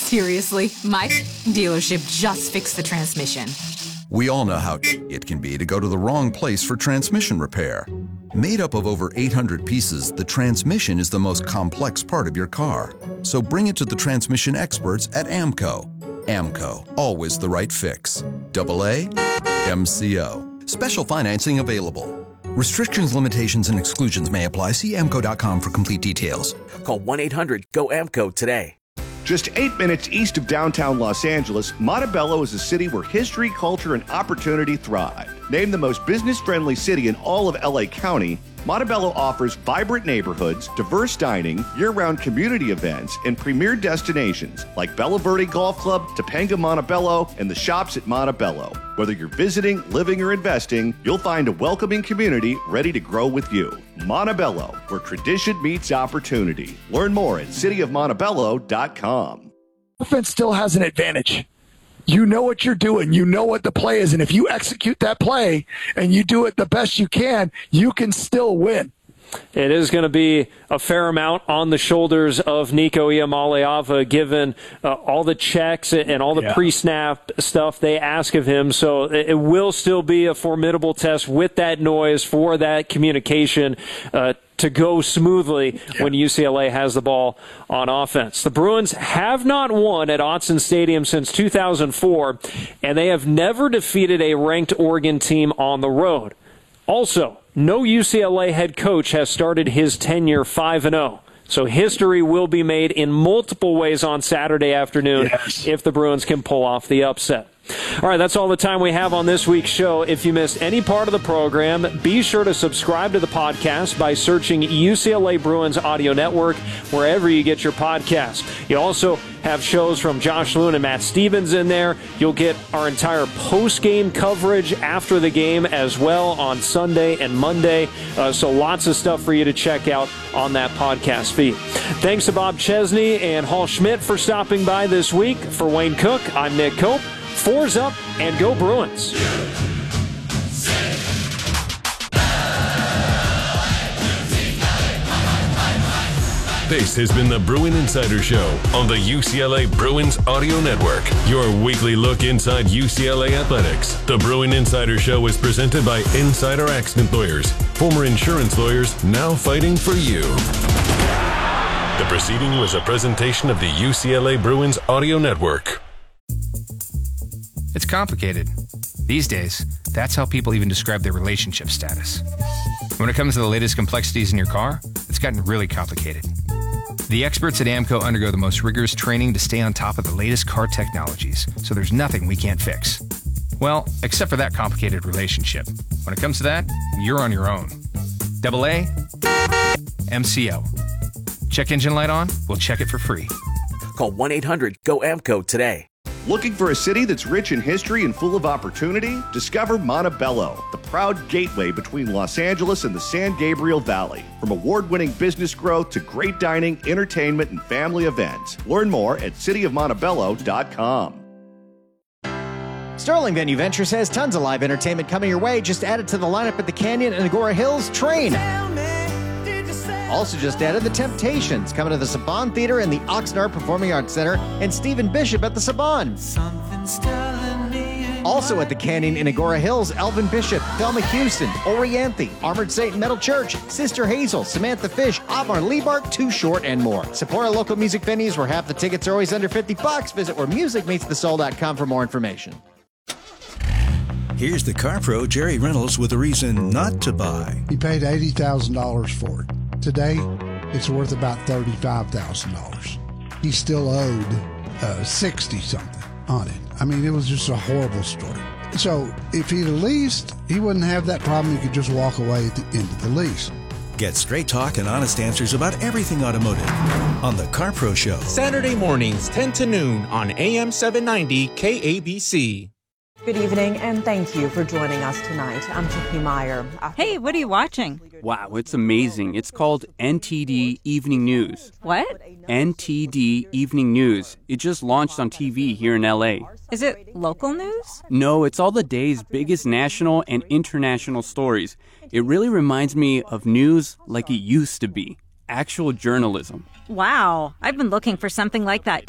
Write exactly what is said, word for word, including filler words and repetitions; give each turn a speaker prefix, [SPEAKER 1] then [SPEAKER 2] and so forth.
[SPEAKER 1] Seriously, my dealership just fixed the transmission.
[SPEAKER 2] We all know how it can be to go to the wrong place for transmission repair. Made up of over eight hundred pieces, the transmission is the most complex part of your car. So bring it to the transmission experts at AMCO. AMCO, always the right fix. Double A, M C O. Special financing available. Restrictions, limitations, and exclusions may apply. See A M C O dot com for complete details.
[SPEAKER 3] Call one eight hundred G O A M C O today.
[SPEAKER 4] Just eight minutes east of downtown Los Angeles, Montebello is a city where history, culture, and opportunity thrive. Named the most business-friendly city in all of L A County, Montebello offers vibrant neighborhoods, diverse dining, year-round community events, and premier destinations like Bella Verde Golf Club, Topanga Montebello, and the shops at Montebello. Whether you're visiting, living, or investing, you'll find a welcoming community ready to grow with you. Montebello, where tradition meets opportunity. Learn more at city of montebello dot com.
[SPEAKER 5] Offense still has an advantage. You know what you're doing. You know what the play is. And if you execute that play and you do it the best you can, you can still win.
[SPEAKER 6] It is going to be a fair amount on the shoulders of Nico Iamaleava, given uh, all the checks and all the yeah. pre-snap stuff they ask of him. So it will still be a formidable test with that noise for that communication uh, to go smoothly yeah. when U C L A has the ball on offense. The Bruins have not won at Autzen Stadium since two thousand four, and they have never defeated a ranked Oregon team on the road. Also, no U C L A head coach has started his tenure five and oh. So history will be made in multiple ways on Saturday afternoon yes. if the Bruins can pull off the upset. All right, that's all the time we have on this week's show. If you missed any part of the program, be sure to subscribe to the podcast by searching U C L A Bruins Audio Network wherever you get your podcasts. You also have shows from Josh Loon and Matt Stevens in there. You'll get our entire post-game coverage after the game as well on Sunday and Monday. Uh, so lots of stuff for you to check out on that podcast feed. Thanks to Bob Chesney and Hall Schmidt for stopping by this week. For Wayne Cook, I'm Nick Cope. Fours up and go Bruins.
[SPEAKER 7] This has been the Bruin Insider Show on the U C L A Bruins Audio Network, your weekly look inside U C L A athletics. The Bruin Insider Show is presented by Insider Accident Lawyers, former insurance lawyers now fighting for you. The proceeding was a presentation of the U C L A Bruins Audio Network.
[SPEAKER 8] It's complicated. These days, that's how people even describe their relationship status. When it comes to the latest complexities in your car, it's gotten really complicated. The experts at AMCO undergo the most rigorous training to stay on top of the latest car technologies, so there's nothing we can't fix. Well, except for that complicated relationship. When it comes to that, you're on your own. Double A, M C O. Check engine light on? We'll check it for free.
[SPEAKER 3] Call one eight hundred G O A M C O today.
[SPEAKER 4] Looking for a city that's rich in history and full of opportunity? Discover Montebello, the proud gateway between Los Angeles and the San Gabriel Valley. From award-winning business growth to great dining, entertainment, and family events. Learn more at city of montebello dot com.
[SPEAKER 9] Sterling Venue Ventures has tons of live entertainment coming your way. Just added to the lineup at the Canyon and Agora Hills Train. Also just added the Temptations, coming to the Saban Theater and the Oxnard Performing Arts Center, and Stephen Bishop at the Saban. Also at the Canyon in Agora Hills, Elvin Bishop, Thelma Houston, Orianthe, Armored Saint Metal Church, Sister Hazel, Samantha Fish, Amar Liebart, Too Short, and more. Support our local music venues where half the tickets are always under fifty bucks. Visit where music meets the soul dot com for more information.
[SPEAKER 10] Here's the car pro, Jerry Reynolds, with a reason not to buy.
[SPEAKER 11] He paid eighty thousand dollars for it. Today, it's worth about thirty-five thousand dollars. He still owed uh, sixty something on it. I mean, it was just a horrible story. So if he'd leased, he wouldn't have that problem. He could just walk away at the end of the lease.
[SPEAKER 10] Get straight talk and honest answers about everything automotive on The Car Pro Show.
[SPEAKER 12] Saturday mornings, ten to noon on A M seven ninety K A B C.
[SPEAKER 13] Good evening, and thank you for joining us tonight. I'm Chicky Meyer.
[SPEAKER 14] Hey, what are you watching?
[SPEAKER 15] Wow, it's amazing. It's called N T D Evening News.
[SPEAKER 14] What?
[SPEAKER 15] N T D Evening News. It just launched on T V here in L A.
[SPEAKER 14] Is it local news?
[SPEAKER 15] No, it's all the day's biggest national and international stories. It really reminds me of news like it used to be. Actual journalism.
[SPEAKER 14] Wow, I've been looking for something like that